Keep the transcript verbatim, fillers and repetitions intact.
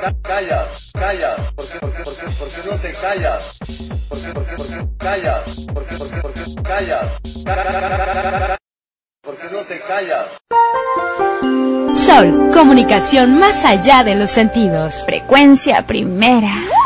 callas, callas, ¿por qué, por qué, por qué, por qué no te callas? ¿Por qué, por qué, por qué callas? ¿Por qué, por qué, por qué callas? ¿Por qué no te callas? Sol, comunicación más allá de los sentidos. Frecuencia primera.